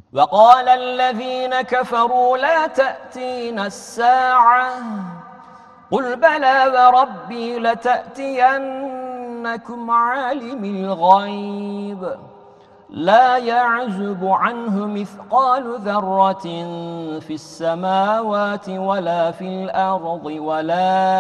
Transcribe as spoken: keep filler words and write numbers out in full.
وقال الذين كفروا لا تأتينا الساعة قل بلى وربي لتأتينكم عالم الغيب لا يعزب عنه مثقال ذرة في السماوات ولا في الأرض ولا